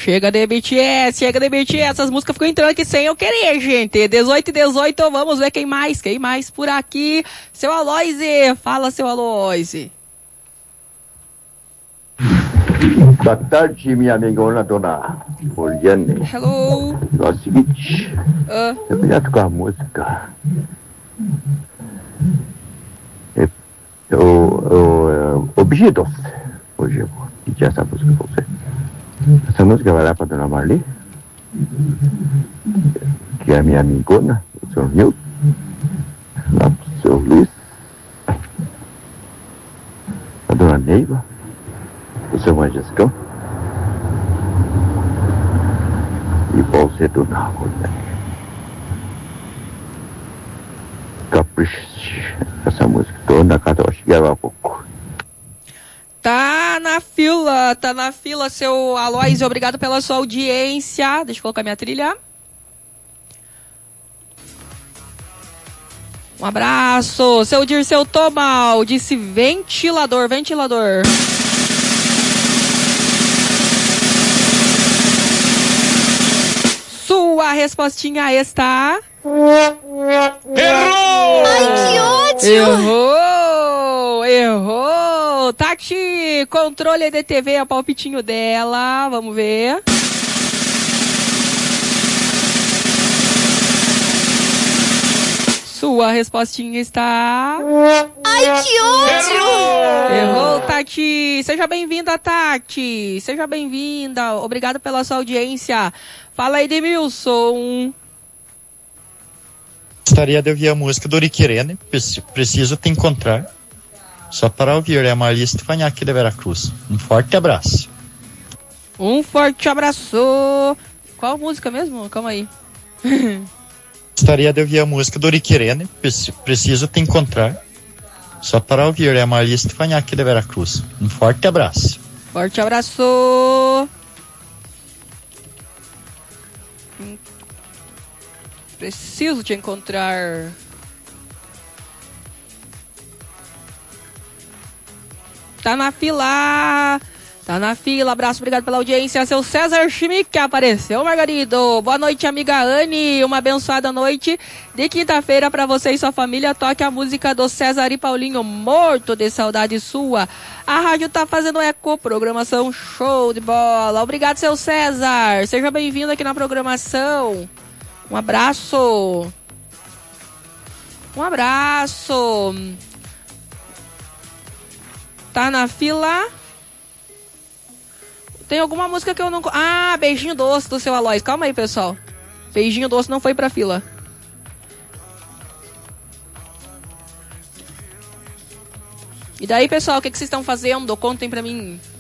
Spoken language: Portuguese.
Chega de BTS, essas músicas ficam entrando aqui sem eu querer, gente. 18 e 18, vamos ver quem mais por aqui. Seu Aloise, fala, seu Aloise. Boa tarde, minha amigona, dona Poliane. Hello. É o seguinte, eu queria tocar a música. Objetos. Hoje eu vou pedir essa música pra você. Essa música vai lá pra dona Marli, que é minha amigona, o senhor Nilton, lá pro seu Luiz, a dona Neiva, o seu Manjescão e você, dona Rosa. Capricho, essa música toda na casa, eu acho que leva pouco. Tá na fila, seu Aloysio, obrigado pela sua audiência. Deixa eu colocar minha trilha. Um abraço. Seu Dirceu Tomal disse ventilador. Sua respostinha está... Errou! Ai, que ódio! Errou! Tati, controle de TV, é o palpitinho dela. Vamos ver. Sua respostinha está... Ai, que ódio! Errou, Tati. Seja bem-vinda, Tati. Seja bem-vinda. Obrigado pela sua audiência. Fala aí, Edmilson. Gostaria de ouvir a música do Uriquirene, Preciso Te Encontrar. Só para ouvir, é Marli Stefanhac de Veracruz. Um forte abraço. Um forte abraço. Qual música mesmo? Calma aí. Gostaria de ouvir a música do Uriquirene, Preciso Te Encontrar. Só para ouvir, é Marli Stefanhac de Veracruz. Um forte abraço. Forte abraço. Preciso te encontrar. Tá na fila. Abraço, obrigado pela audiência. Seu César Schmick apareceu, Margarido. Boa noite, amiga Anne. Uma abençoada noite de quinta-feira pra você e sua família. Toque a música do César e Paulinho, Morto de Saudade Sua. A rádio tá fazendo eco, programação show de bola. Obrigado, seu César. Seja bem-vindo aqui na programação. Um abraço. Tá na fila. Tem alguma música que eu não... Ah, Beijinho Doce do seu Aloysio. Calma aí, pessoal. Beijinho Doce não foi pra fila. E daí, pessoal, o que vocês estão fazendo? Contem pra mim.